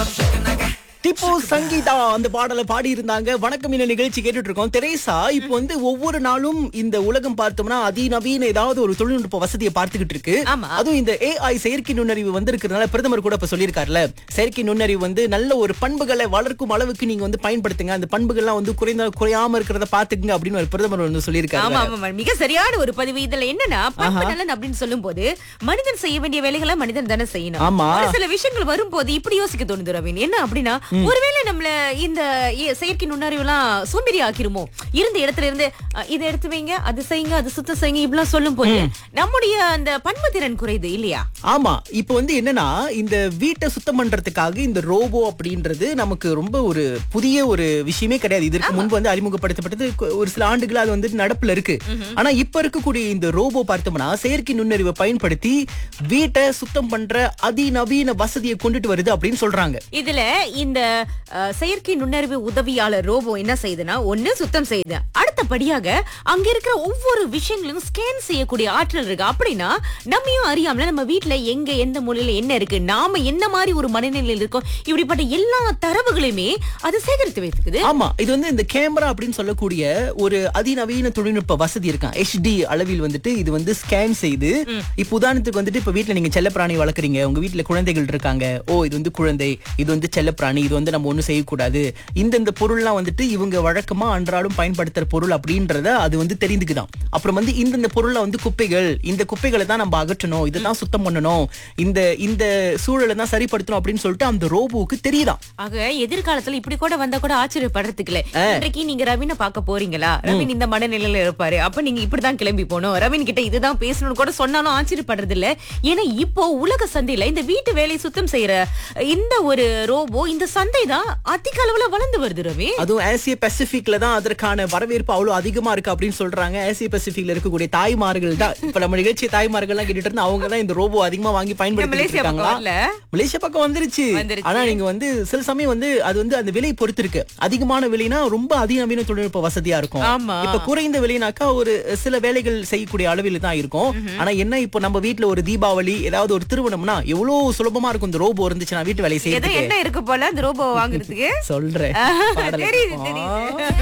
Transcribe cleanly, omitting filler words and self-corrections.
திப்பு சங்கீதா அந்த பாடலை பாடி இருந்தாங்க. வணக்கம் இந்த நிகழ்ச்சி கேட்டுட்டு இருக்கோம். தெரேசா, இப்போ வந்து ஒவ்வொரு நாளும் இந்த உலகம் பார்த்தோம்னா அதிநவீன ஏதாவது ஒரு தொழில்நுட்ப வசதியை பார்த்துக்கிட்டு இருக்கு. ஆமா. அதுவும் இந்த AI செயற்கை நுண்ணறிவு வந்திருக்கிறதுனால பிரதமர் கூட இப்ப சொல்லியிருக்காருல, செயற்கை நுண்ணறிவு வந்து நல்ல ஒரு பண்புகளை வளர்க்கும் அளவுக்கு நீங்க வந்து பயன்படுத்துங்க, அந்த பண்புகள்லாம் வந்து குறையாம இருக்கிறத பாத்துக்குங்க அப்படின்னு ஒரு பிரதமர் வந்து ஆமா சொல்லியிருக்காரு. ஆமா மிக சரியான ஒரு பதிவு. இதுல என்னன்னா பண்பு நலன் அப்படின்னு சொல்லும் போது மனிதன் செய்ய வேண்டிய வேலைகளை மனிதன் தானே செய்யணும். ஆமா. ஒரு சில விஷயங்கள் வரும்போது இப்படி யோசிக்க தோணுது ரவீன். என்ன அப்படின்னா, ஒருவேளை நம்மள இந்த செயற்கை நுண்ணறிவு எல்லாம் சோம்பேறி ஆக்கிருமோ, இருந்த இடத்துல இருந்து இதை எடுத்து வைங்க, அது செய்யுங்க, அது சுத்தம் செய்யுங்க இப்படிலாம் சொல்லும் போது நம்முடைய அந்த பண்பு திறன் குறையுது இல்லையா? ஆமா. இப்போ வந்து என்னன்னா, இந்த வீட்டை சுத்தம் பண்றதுக்காக இந்த ரோபோ அப்படின்றது நமக்கு ரொம்ப ஒரு புதிய ஒரு விஷயமே கிடையாது. இதற்கு முன்பு வந்து அறிமுகப்படுத்தப்பட்டது ஒரு சில ஆண்டுகள் அது வந்து நடப்புல இருக்கு. ஆனா இப்ப இருக்கக்கூடிய இந்த ரோபோ பார்த்தோம்னா செயற்கை நுண்ணறிவை பயன்படுத்தி வீட்டை சுத்தம் பண்ற அதிநவீன வசதியை கொண்டுட்டு வருது அப்படின்னு சொல்றாங்க. இதுல இந்த செயற்கை நுண்ணறிவு உதவியாளர் ரோபோ என்ன செய்யுதுன்னா, ஒண்ணு சுத்தம் செய்யுது, அடுத்தபடியாக அங்க இருக்கிற ஒவ்வொரு விஷயங்களையும் ஸ்கேன் செய்யக்கூடிய ஆற்றல் இருக்கு. அப்படின்னா நம்மையும் அறியாமல நம்ம வீட்டுல எங்க எந்த மூலையில என்ன இருக்கு, நாம என்ன மாதிரி ஒரு மனநிலையில் இருக்கோம், இப்படிப்பட்ட எல்லா தரவுகளையுமே அது சேகரித்து வைத்துக்குது. ஆமா. இது வந்து இந்த கேமரா அப்படின்னு சொல்லக்கூடிய ஒரு அதிநவீன தொழில்நுட்ப வசதி இருக்கான். HD அளவில் வந்துட்டு இது வந்து ஸ்கேன் செய்து, இப்ப உதாரணத்துக்கு வந்துட்டு இப்ப வீட்டுல நீங்க செல்லப்பிராணி வளர்க்குறீங்க, உங்க வீட்டுல குழந்தைகள் இருக்காங்க, ஓ இது வந்து குழந்தை, இது வந்து செல்லப்பிராணி, இது வந்து நம்ம ஒண்ணும் செய்யக்கூடாது, இந்த பொருள்லாம் வந்துட்டு இவங்க வழக்கமா அன்றாடம் பயன்படுத்துற பொருள் அப்படின்றத அது வந்து தெரிந்துக்குதான். அப்புறம் வந்து இந்த பொருள்ல வந்து குப்பைகள், இந்த குப்பைகளை தான் நம்ம அகற்றணும், இதைதான் சுத்தம் பண்ணணும், இந்த சூழலை தான் சரிப்படுத்தணும் அப்படின்னு சொல்லிட்டு அந்த ரோபோவுக்கு தெரியுதான். ஆக எதிர்காலத்துல இப்படி கூட வந்தா கூட ஆச்சரியப்படுறதுக்கு இல்ல. இன்றைக்கு நீங்க ரவீனை பார்க்க போறீங்களா, ரவீன் இந்த மனநிலையில இருப்பாரு, அப்ப நீங்க இப்படிதான் கிளம்பி போகணும், ரவீன் கிட்ட இதுதான் பேசணும்னு கூட சொன்னாலும் ஆச்சரியப்படுறது இல்ல. ஏன்னா இப்போ உலக சந்தையில இந்த வீட்டு வேலை சுத்தம் செய்யற இந்த ஒரு ரோபோ, இந்த சந்தை தான் அதிக அளவுல வளர்ந்து வருது ரவி. அதுவும் ஆசிய பசிபிக்ல தான் அதற்கான வரவேற்பு அவ்வளவு அதிகமா இருக்கு அப்படின்னு சொல்றாங்க. ஆசிய பசிபிக்ல இருக்கக்கூடிய தாய்மார்கள் தான் இப்ப நம்ம நிகழ்ச்சி தாய்மார்கள் எல்லாம் கேட்டுட்டு இருந்தா அவங்க தான் இந்த ரோபோ அதிகமா வாங்கி பயன்படுத்திட்டு இருக்காங்களா. மலேசியா பக்கம் வந்துருச்சு. ஆனா நீங்க வந்து சில சமயம் வந்து அது வந்து அந்த விலை பொறுத்து இருக்கு. அதிகமான விலைனா ரொம்ப அதிநவீன தொழில்நுட்ப வசதியா இருக்கும். இப்ப குறைந்த விலைனாக்கா ஒரு சில வேலைகள் செய்யக்கூடிய அளவில் தான் இருக்கும். ஆனா என்ன, இப்போ நம்ம வீட்டுல ஒரு தீபாவளி ஏதாவது ஒரு திருமணம்னா எவ்வளவு சுலபமா இருக்கும் இந்த ரோபோ இருந்துச்சுன்னா வீட்டு வேலை செய்யறதுக்கு. என்ன இருக்கு போல இந்த ரோபோ வாங்குறதுக்கு சொல்றேன். தெரியுது.